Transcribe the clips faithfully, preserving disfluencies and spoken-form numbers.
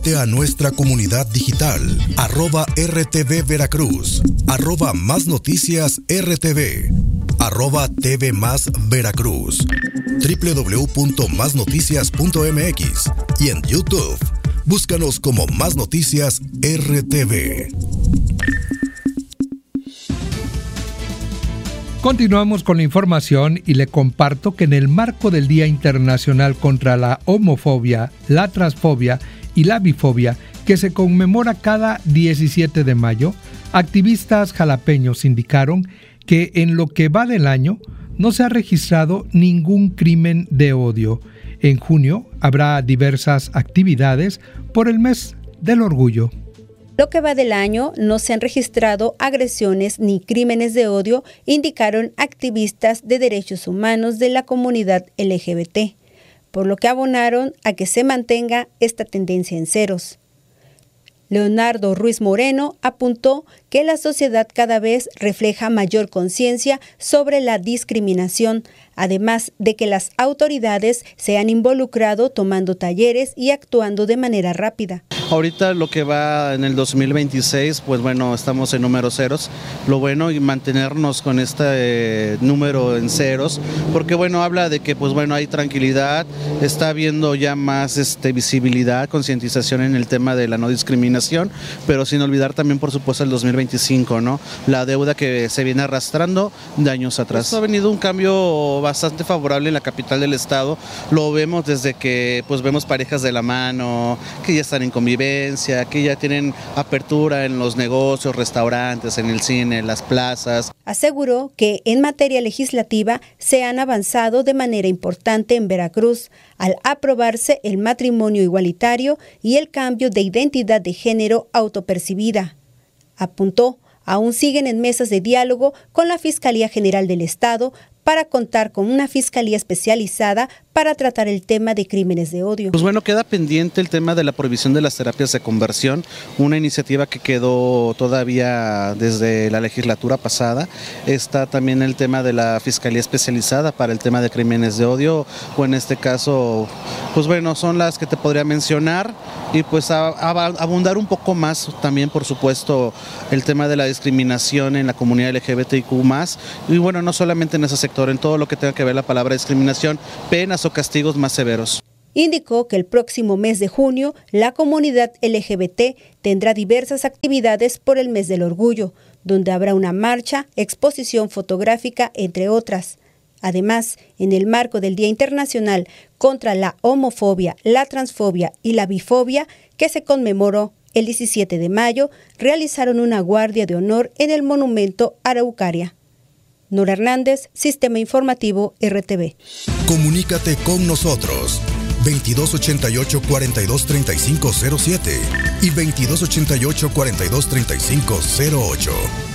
Únete a nuestra comunidad digital, arroba R T V Veracruz, arroba Más Noticias R T V, arroba T V Más Veracruz, doble u doble u doble u punto más noticias punto m x y en YouTube. Búscanos como Más Noticias R T V. Continuamos con la información y le comparto que en el marco del Día Internacional contra la Homofobia, la Transfobia y la Bifobia, que se conmemora cada diecisiete de mayo, activistas jalapeños indicaron que en lo que va del año no se ha registrado ningún crimen de odio. En junio habrá diversas actividades por el mes del orgullo. Lo que va del año no se han registrado agresiones ni crímenes de odio, indicaron activistas de derechos humanos de la comunidad L G B T, por lo que abonaron a que se mantenga esta tendencia en ceros. Leonardo Ruiz Moreno apuntó que la sociedad cada vez refleja mayor conciencia sobre la discriminación, además de que las autoridades se han involucrado tomando talleres y actuando de manera rápida. Ahorita lo que va en el dos mil veintiséis, pues bueno, estamos en números ceros. Lo bueno y mantenernos con este eh, número en ceros, porque bueno, habla de que pues bueno, hay tranquilidad, está habiendo ya más este, visibilidad, concientización en el tema de la no discriminación, pero sin olvidar también por supuesto el dos mil veinticinco, ¿no? La deuda que se viene arrastrando de años atrás. Ha venido un cambio bastante favorable en la capital del estado, lo vemos desde que pues vemos parejas de la mano, que ya están en convivencia, que ya tienen apertura en los negocios, restaurantes, en el cine, en las plazas. Aseguró que en materia legislativa se han avanzado de manera importante en Veracruz al aprobarse el matrimonio igualitario y el cambio de identidad de género autopercibida. Apuntó, aún siguen en mesas de diálogo con la Fiscalía General del Estado para contar con una fiscalía especializada para tratar el tema de crímenes de odio. Pues bueno, queda pendiente el tema de la prohibición de las terapias de conversión, una iniciativa que quedó todavía desde la legislatura pasada. Está también el tema de la fiscalía especializada para el tema de crímenes de odio, o en este caso, pues bueno, son las que te podría mencionar, y pues a, a, abundar un poco más también, por supuesto, el tema de la discriminación en la comunidad L G B T I Q más, y bueno, no solamente en ese sector, en todo lo que tenga que ver la palabra discriminación, penas o castigos más severos. Indicó que el próximo mes de junio la comunidad L G B T tendrá diversas actividades por el mes del orgullo, donde habrá una marcha, exposición fotográfica, entre otras. Además, en el marco del Día Internacional contra la Homofobia, la Transfobia y la Bifobia, que se conmemoró el diecisiete de mayo, realizaron una guardia de honor en el monumento Araucaria. Nora Hernández, Sistema Informativo R T V. Comunícate con nosotros veintidós ochenta y ocho, cuarenta y dos, treinta y cinco cero siete y veintidós ochenta y ocho, cuarenta y dos, treinta y cinco cero ocho.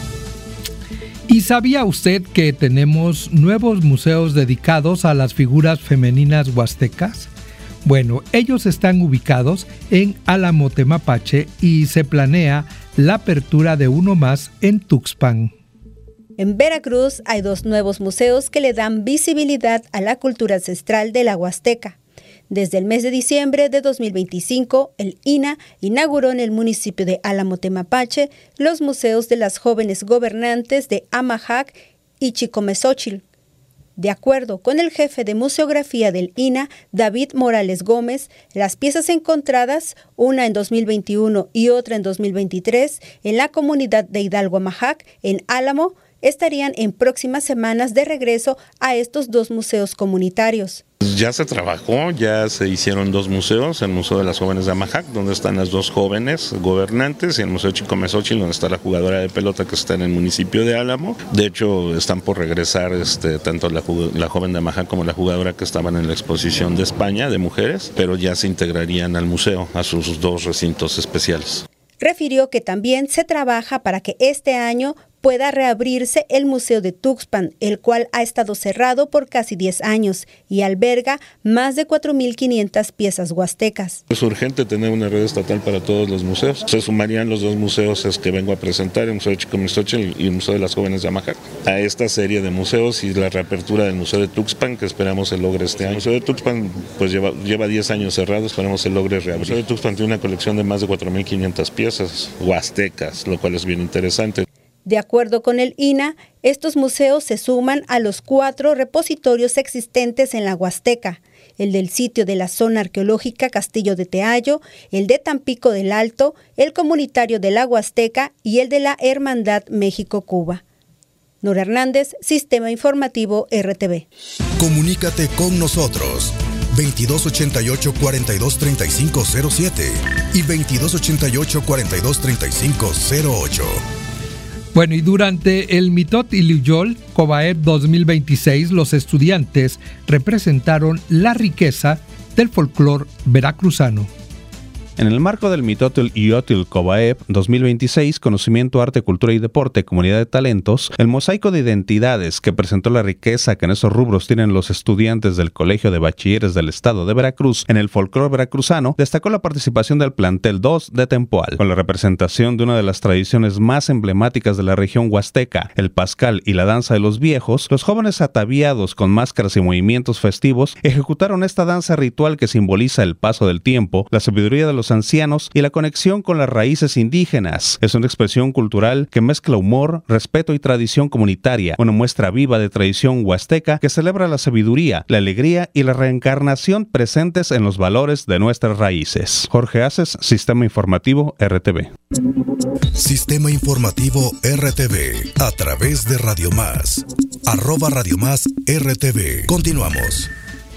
¿Y sabía usted que tenemos nuevos museos dedicados a las figuras femeninas huastecas? Bueno, ellos están ubicados en Álamo Temapache y se planea la apertura de uno más en Tuxpan. En Veracruz hay dos nuevos museos que le dan visibilidad a la cultura ancestral de la Huasteca. Desde el mes de diciembre de dos mil veinticinco, el I N A inauguró en el municipio de Álamo Temapache los museos de las jóvenes gobernantes de Amajac y Chicomezochil. De acuerdo con el jefe de museografía del I N A, David Morales Gómez, las piezas encontradas, una en dos mil veintiuno y otra en dos mil veintitrés, en la comunidad de Hidalgo Amajac, en Álamo, estarían en próximas semanas de regreso a estos dos museos comunitarios. Ya se trabajó, ya se hicieron dos museos, el Museo de las Jóvenes de Amajac, donde están las dos jóvenes gobernantes, y el Museo Chicomezochil, donde está la jugadora de pelota que está en el municipio de Álamo. De hecho, están por regresar este, tanto la, la joven de Amajac como la jugadora que estaban en la exposición de España de mujeres, pero ya se integrarían al museo, a sus dos recintos especiales. Refirió que también se trabaja para que este año pueda reabrirse el Museo de Tuxpan, el cual ha estado cerrado por casi diez años y alberga más de cuatro mil quinientas piezas huastecas. Es urgente tener una red estatal para todos los museos. Se sumarían los dos museos que vengo a presentar, el Museo de Chicomistochel y el Museo de las Jóvenes de Amajac, a esta serie de museos y la reapertura del Museo de Tuxpan, que esperamos se logre este año. El Museo de Tuxpan pues lleva, lleva diez años cerrado, esperamos se logre reabrir. El Museo de Tuxpan tiene una colección de más de cuatro mil quinientas piezas huastecas, lo cual es bien interesante. De acuerdo con el I N A, estos museos se suman a los cuatro repositorios existentes en la Huasteca, el del sitio de la zona arqueológica Castillo de Teayo, el de Tampico del Alto, el comunitario de la Huasteca y el de la Hermandad México-Cuba. Nora Hernández, Sistema Informativo R T V. Comunícate con nosotros veintidós ochenta y ocho, cuarenta y dos, treinta y cinco cero siete y veintidós ochenta y ocho, cuarenta y dos, treinta y cinco cero ocho. Bueno, y durante el Mitot Iluyol Cobaep dos mil veintiséis, los estudiantes representaron la riqueza del folclore veracruzano. En el marco del Mitotul Iotul Cobaep dos mil veintiséis, Conocimiento, Arte, Cultura y Deporte, Comunidad de Talentos, el mosaico de identidades que presentó la riqueza que en esos rubros tienen los estudiantes del Colegio de Bachilleres del Estado de Veracruz en el folclore veracruzano, destacó la participación del plantel dos de Tempoal, con la representación de una de las tradiciones más emblemáticas de la región huasteca, el pascal y la danza de los viejos. Los jóvenes ataviados con máscaras y movimientos festivos ejecutaron esta danza ritual que simboliza el paso del tiempo, la sabiduría de los ancianos y la conexión con las raíces indígenas. Es una expresión cultural que mezcla humor, respeto y tradición comunitaria, una muestra viva de tradición huasteca que celebra la sabiduría, la alegría y la reencarnación presentes en los valores de nuestras raíces. Jorge Aces, Sistema Informativo R T V. Sistema Informativo R T V, a través de Radio Más, arroba Radio Más R T V. Continuamos.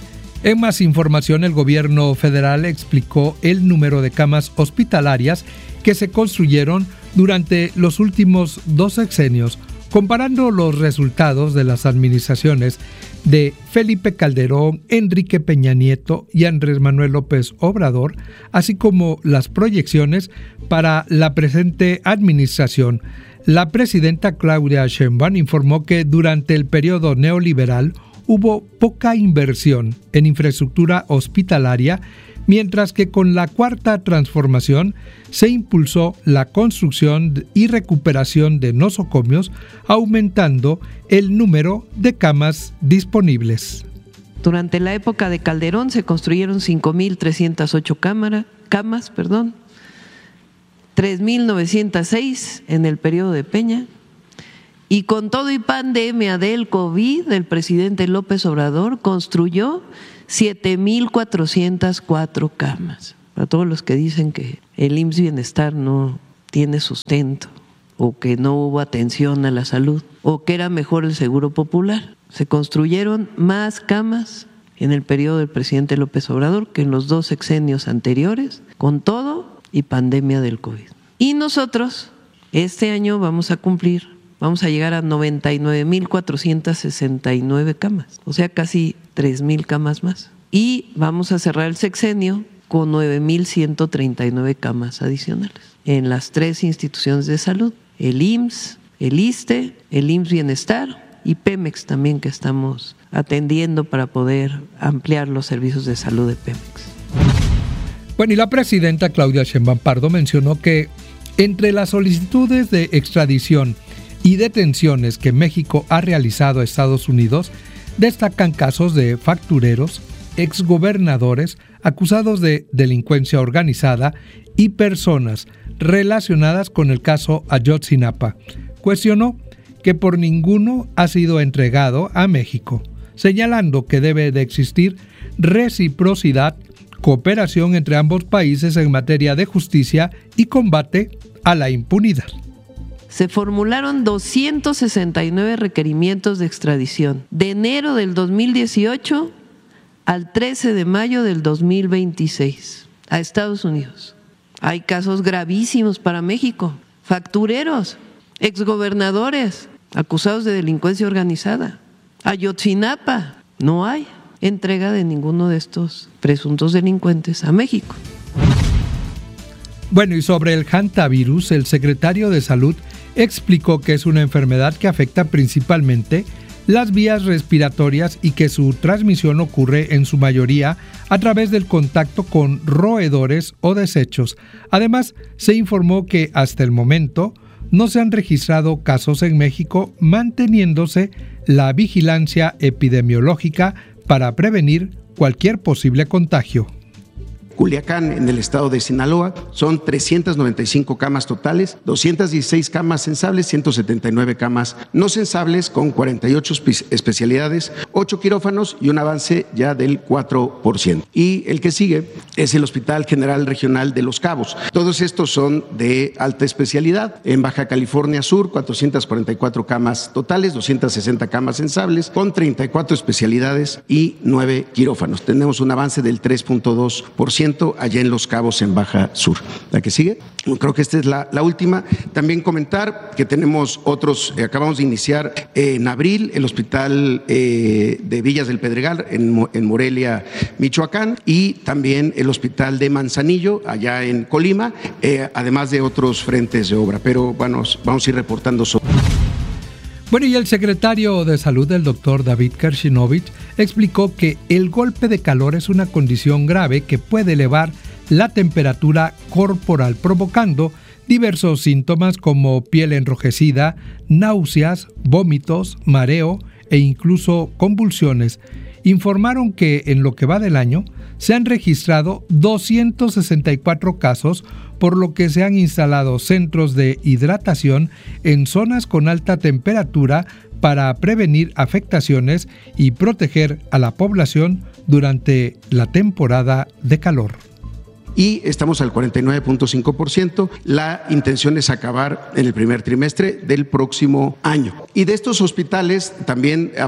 En más información, el gobierno federal explicó el número de camas hospitalarias que se construyeron durante los últimos dos sexenios, comparando los resultados de las administraciones de Felipe Calderón, Enrique Peña Nieto y Andrés Manuel López Obrador, así como las proyecciones para la presente administración. La presidenta Claudia Sheinbaum informó que durante el periodo neoliberal hubo poca inversión en infraestructura hospitalaria, mientras que con la Cuarta Transformación se impulsó la construcción y recuperación de nosocomios, aumentando el número de camas disponibles. Durante la época de Calderón se construyeron cinco mil trescientas ocho cámara, camas, perdón, tres mil novecientas seis en el periodo de Peña. Y con todo y pandemia del COVID, el presidente López Obrador construyó siete mil cuatrocientas cuatro camas. Para todos los que dicen que el I M S S Bienestar no tiene sustento, o que no hubo atención a la salud, o que era mejor el Seguro Popular. Se construyeron más camas en el periodo del presidente López Obrador que en los dos sexenios anteriores, con todo y pandemia del COVID. Y nosotros, este año vamos a cumplir Vamos a llegar a noventa y nueve mil cuatrocientas sesenta y nueve camas, o sea, casi tres mil camas más. Y vamos a cerrar el sexenio con nueve mil ciento treinta y nueve camas adicionales en las tres instituciones de salud, el I M S S, el ISSSTE, el I M S S Bienestar y Pemex también, que estamos atendiendo para poder ampliar los servicios de salud de Pemex. Bueno, y la presidenta Claudia Sheinbaum Pardo mencionó que entre las solicitudes de extradición y detenciones que México ha realizado a Estados Unidos, destacan casos de factureros, exgobernadores acusados de delincuencia organizada y personas relacionadas con el caso Ayotzinapa. Cuestionó que por ninguno ha sido entregado a México, señalando que debe de existir reciprocidad, cooperación entre ambos países en materia de justicia y combate a la impunidad. Se formularon doscientos sesenta y nueve requerimientos de extradición de enero del dos mil dieciocho al trece de mayo del dos mil veintiséis a Estados Unidos. Hay casos gravísimos para México: factureros, exgobernadores acusados de delincuencia organizada. Ayotzinapa, no hay entrega de ninguno de estos presuntos delincuentes a México. Bueno, y sobre el hantavirus, el secretario de Salud explicó que es una enfermedad que afecta principalmente las vías respiratorias y que su transmisión ocurre en su mayoría a través del contacto con roedores o desechos. Además, se informó que hasta el momento no se han registrado casos en México, manteniéndose la vigilancia epidemiológica para prevenir cualquier posible contagio. Culiacán, en el estado de Sinaloa, son trescientas noventa y cinco camas totales, doscientas dieciséis camas sensables, ciento setenta y nueve camas no sensables, con cuarenta y ocho espe- especialidades, ocho quirófanos y un avance ya del cuatro por ciento. Y el que sigue es el Hospital General Regional de Los Cabos. Todos estos son de alta especialidad. En Baja California Sur, cuatrocientas cuarenta y cuatro camas totales, doscientas sesenta camas sensables, con treinta y cuatro especialidades y nueve quirófanos. Tenemos un avance del tres punto dos por ciento allá en Los Cabos, en Baja Sur. ¿La que sigue? Creo que esta es la, la última. También comentar que tenemos otros, eh, acabamos de iniciar eh, en abril el Hospital eh, de Villas del Pedregal en, en Morelia, Michoacán, y también el Hospital de Manzanillo allá en Colima, eh, además de otros frentes de obra. Pero bueno, vamos a ir reportando sobre. Bueno, y el secretario de Salud, el doctor David Kershinovich, explicó que el golpe de calor es una condición grave que puede elevar la temperatura corporal, provocando diversos síntomas como piel enrojecida, náuseas, vómitos, mareo e incluso convulsiones. Informaron que en lo que va del año se han registrado doscientos sesenta y cuatro casos, por lo que se han instalado centros de hidratación en zonas con alta temperatura para prevenir afectaciones y proteger a la población durante la temporada de calor. Y estamos al cuarenta y nueve punto cinco por ciento. La intención es acabar en el primer trimestre del próximo año. Y de estos hospitales también